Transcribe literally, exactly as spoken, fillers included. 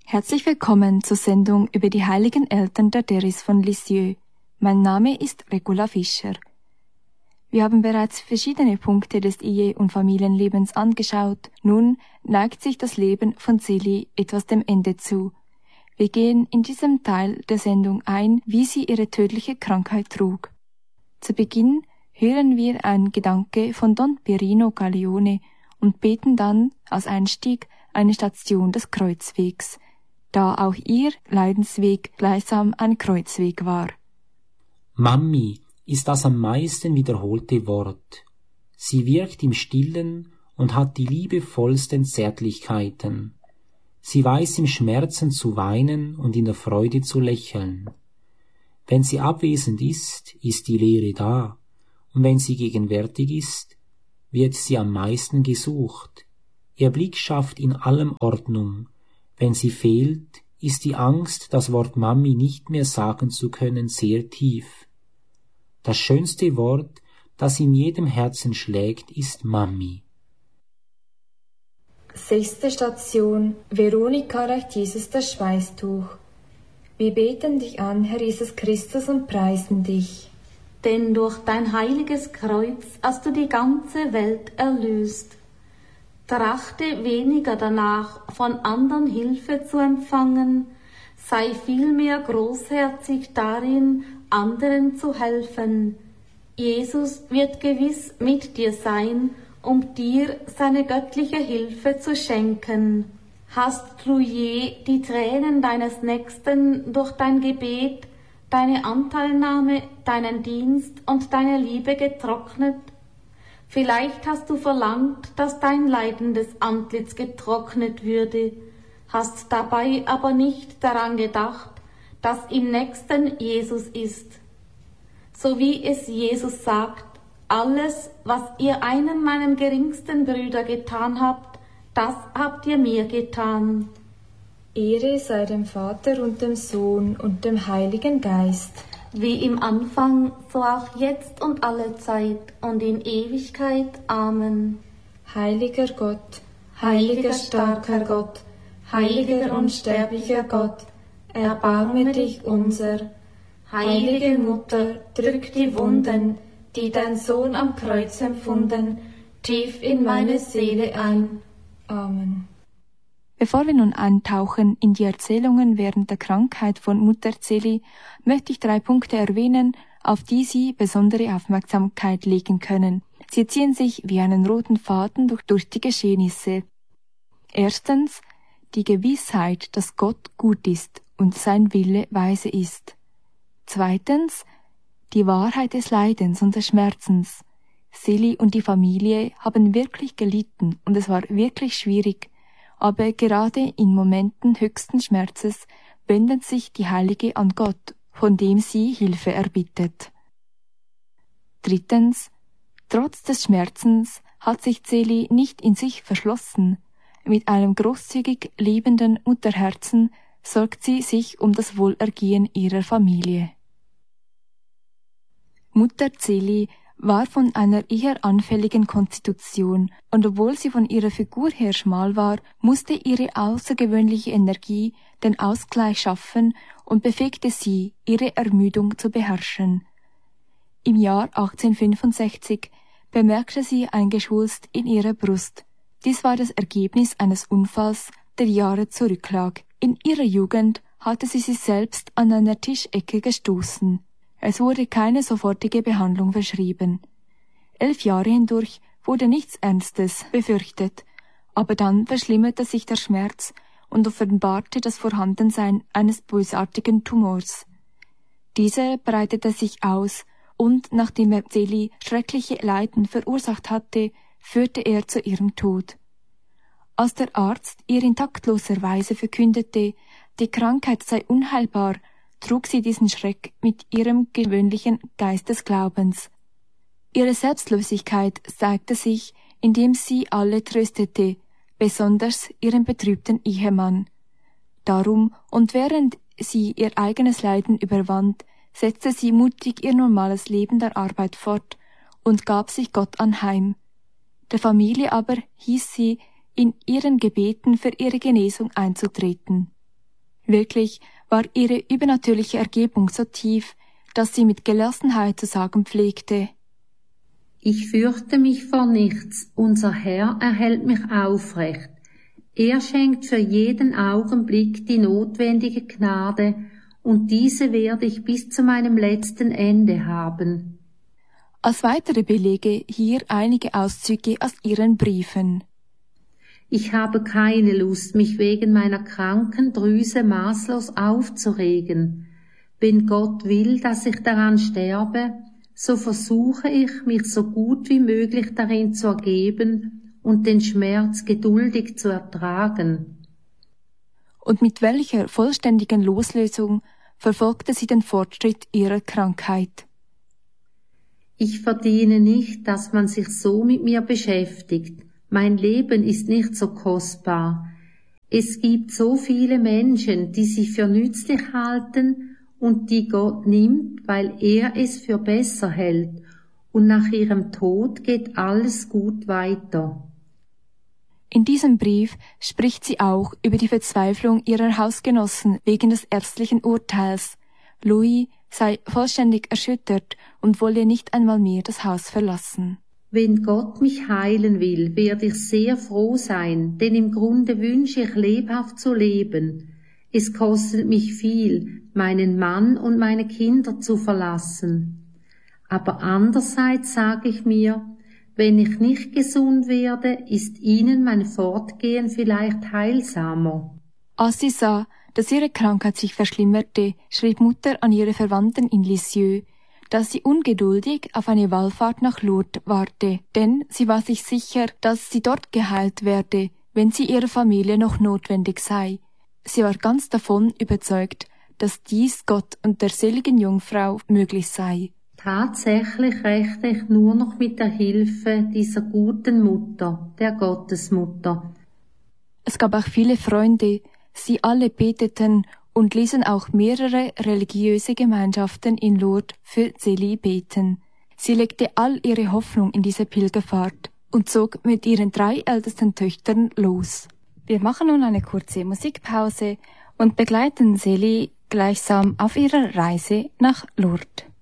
Herzlich willkommen zur Sendung über die heiligen Eltern der Therese von Lisieux. Mein Name ist Regula Fischer. Wir haben bereits verschiedene Punkte des Ehe- und Familienlebens angeschaut. Nun neigt sich das Leben von Zélie etwas dem Ende zu. Wir gehen in diesem Teil der Sendung ein, wie sie ihre tödliche Krankheit trug. Zu Beginn hören wir einen Gedanke von Don Pierino Gaglione und beten dann als Einstieg eine Station des Kreuzwegs, da auch ihr Leidensweg gleichsam ein Kreuzweg war. Mami ist das am meisten wiederholte Wort. Sie wirkt im Stillen und hat die liebevollsten Zärtlichkeiten. Sie weiß im Schmerzen zu weinen und in der Freude zu lächeln. Wenn sie abwesend ist, ist die Leere da, und wenn sie gegenwärtig ist, wird sie am meisten gesucht. Ihr Blick schafft in allem Ordnung. Wenn sie fehlt, ist die Angst, das Wort Mami nicht mehr sagen zu können, sehr tief. Das schönste Wort, das in jedem Herzen schlägt, ist Mami. Sechste Station. Veronika reicht Jesus das Schweißtuch. Wir beten dich an, Herr Jesus Christus, und preisen dich. Denn durch dein heiliges Kreuz hast du die ganze Welt erlöst. Trachte weniger danach, von anderen Hilfe zu empfangen, sei vielmehr großherzig darin, anderen zu helfen. Jesus wird gewiss mit dir sein, um dir seine göttliche Hilfe zu schenken. Hast du je die Tränen deines Nächsten durch dein Gebet, deine Anteilnahme, deinen Dienst und deine Liebe getrocknet? Vielleicht hast du verlangt, dass dein leidendes Antlitz getrocknet würde, hast dabei aber nicht daran gedacht, dass im Nächsten Jesus ist. So wie es Jesus sagt, alles, was ihr einen meinem geringsten Brüder getan habt, das habt ihr mir getan. Ehre sei dem Vater und dem Sohn und dem Heiligen Geist. Wie im Anfang, so auch jetzt und alle Zeit und in Ewigkeit. Amen. Heiliger Gott, heiliger starker Gott, heiliger unsterblicher Gott, erbarme dich unser. Heilige Mutter, drück die Wunden, die dein Sohn am Kreuz empfunden, tief in meine Seele ein. Amen. Bevor wir nun eintauchen in die Erzählungen während der Krankheit von Mutter Zélie, möchte ich drei Punkte erwähnen, auf die Sie besondere Aufmerksamkeit legen können. Sie ziehen sich wie einen roten Faden durch, durch die Geschehnisse. Erstens, die Gewissheit, dass Gott gut ist und sein Wille weise ist. Zweitens, die Wahrheit des Leidens und des Schmerzens. Zélie und die Familie haben wirklich gelitten und es war wirklich schwierig, aber gerade in Momenten höchsten Schmerzes wendet sich die Heilige an Gott, von dem sie Hilfe erbittet. Drittens, trotz des Schmerzens hat sich Zélie nicht in sich verschlossen. Mit einem großzügig liebenden Mutterherzen sorgt sie sich um das Wohlergehen ihrer Familie. Mutter Zélie war von einer eher anfälligen Konstitution, und obwohl sie von ihrer Figur her schmal war, musste ihre außergewöhnliche Energie den Ausgleich schaffen und befähigte sie, ihre Ermüdung zu beherrschen. Im Jahr achtzehnhundertfünfundsechzig bemerkte sie ein Geschwulst in ihrer Brust. Dies war das Ergebnis eines Unfalls, der Jahre zurücklag. In ihrer Jugend hatte sie sich selbst an einer Tischecke gestoßen. Es wurde keine sofortige Behandlung verschrieben. Elf Jahre hindurch wurde nichts Ernstes befürchtet, aber dann verschlimmerte sich der Schmerz und offenbarte das Vorhandensein eines bösartigen Tumors. Dieser breitete sich aus und, nachdem er Zélie schreckliche Leiden verursacht hatte, führte er zu ihrem Tod. Als der Arzt ihr in taktloser Weise verkündete, die Krankheit sei unheilbar, trug sie diesen Schreck mit ihrem gewöhnlichen Geist des Glaubens. Ihre Selbstlosigkeit zeigte sich, indem sie alle tröstete, besonders ihren betrübten Ehemann. Darum, und während sie ihr eigenes Leiden überwand, setzte sie mutig ihr normales Leben der Arbeit fort und gab sich Gott anheim. Der Familie aber hieß sie, in ihren Gebeten für ihre Genesung einzutreten. Wirklich war ihre übernatürliche Ergebung so tief, dass sie mit Gelassenheit zu sagen pflegte: Ich fürchte mich vor nichts, unser Herr erhält mich aufrecht. Er schenkt für jeden Augenblick die notwendige Gnade, und diese werde ich bis zu meinem letzten Ende haben. Als weitere Belege hier einige Auszüge aus ihren Briefen. Ich habe keine Lust, mich wegen meiner kranken Drüse maßlos aufzuregen. Wenn Gott will, dass ich daran sterbe, so versuche ich, mich so gut wie möglich darin zu ergeben und den Schmerz geduldig zu ertragen. Und mit welcher vollständigen Loslösung verfolgte sie den Fortschritt ihrer Krankheit. Ich verdiene nicht, dass man sich so mit mir beschäftigt. Mein Leben ist nicht so kostbar. Es gibt so viele Menschen, die sich für nützlich halten und die Gott nimmt, weil er es für besser hält, und nach ihrem Tod geht alles gut weiter. In diesem Brief spricht sie auch über die Verzweiflung ihrer Hausgenossen wegen des ärztlichen Urteils. Louis sei vollständig erschüttert und wolle nicht einmal mehr das Haus verlassen. Wenn Gott mich heilen will, werde ich sehr froh sein, denn im Grunde wünsche ich lebhaft zu leben. Es kostet mich viel, meinen Mann und meine Kinder zu verlassen. Aber andererseits sage ich mir, wenn ich nicht gesund werde, ist ihnen mein Fortgehen vielleicht heilsamer. Als sie sah, dass ihre Krankheit sich verschlimmerte, schrieb Mutter an ihre Verwandten in Lisieux, dass sie ungeduldig auf eine Wallfahrt nach Lourdes warte, denn sie war sich sicher, dass sie dort geheilt werde, wenn sie ihrer Familie noch notwendig sei. Sie war ganz davon überzeugt, dass dies Gott und der seligen Jungfrau möglich sei. Tatsächlich rechte ich nur noch mit der Hilfe dieser guten Mutter, der Gottesmutter. Es gab auch viele Freunde, sie alle beteten und ließen auch mehrere religiöse Gemeinschaften in Lourdes für Zélie beten. Sie legte all ihre Hoffnung in diese Pilgerfahrt und zog mit ihren drei ältesten Töchtern los. Wir machen nun eine kurze Musikpause und begleiten Zélie gleichsam auf ihrer Reise nach Lourdes.